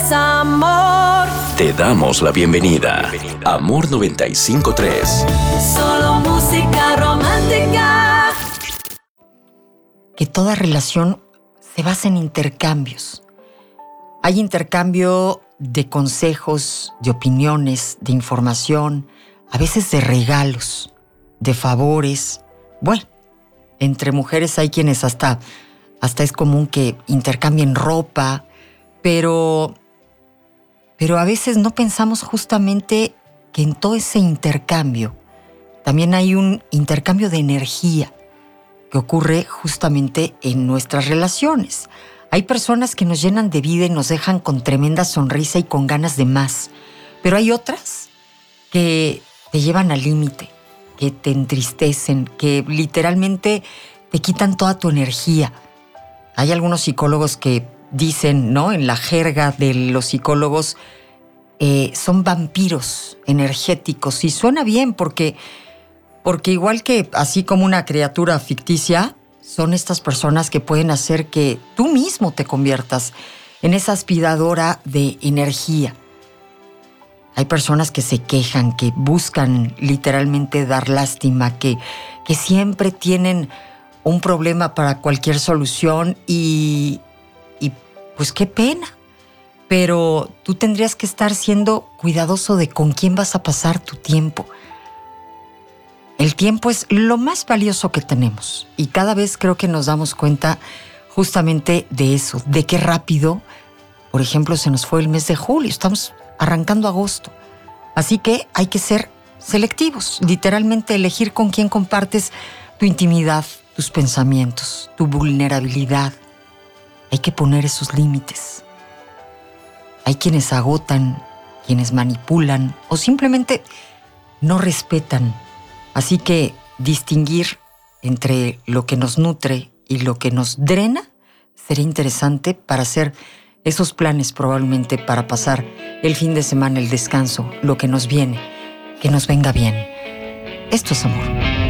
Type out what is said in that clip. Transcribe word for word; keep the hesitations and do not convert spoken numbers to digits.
es amor. Te damos la bienvenida. Amor noventa y cinco punto tres. Solo música romántica. Que toda relación se basa en intercambios. Hay intercambio de consejos, de opiniones, de información, a veces de regalos, de favores. Bueno, entre mujeres hay quienes hasta, hasta es común que intercambien ropa, pero, pero a veces no pensamos justamente que en todo ese intercambio también hay un intercambio de energía que ocurre justamente en nuestras relaciones. Hay personas que nos llenan de vida y nos dejan con tremenda sonrisa y con ganas de más, pero hay otras que te llevan al límite, que te entristecen, que literalmente te quitan toda tu energía. Hay algunos psicólogos que dicen, ¿no?, en la jerga de los psicólogos, eh, son vampiros energéticos. Y suena bien porque, porque igual que así como una criatura ficticia, son estas personas que pueden hacer que tú mismo te conviertas en esa aspiradora de energía. Hay personas que se quejan, que buscan literalmente dar lástima, que, que siempre tienen un problema para cualquier solución y, y pues qué pena. Pero tú tendrías que estar siendo cuidadoso de con quién vas a pasar tu tiempo. El tiempo es lo más valioso que tenemos y cada vez creo que nos damos cuenta justamente de eso, de qué rápido, por ejemplo, se nos fue el mes de julio, estamos arrancando agosto. Así que hay que ser selectivos, literalmente elegir con quién compartes tu intimidad, tus pensamientos, tu vulnerabilidad. Hay que poner esos límites. Hay quienes agotan, quienes manipulan o simplemente no respetan. Así que distinguir entre lo que nos nutre y lo que nos drena sería interesante para hacer esos planes probablemente para pasar el fin de semana, el descanso, lo que nos viene, que nos venga bien. Esto es amor.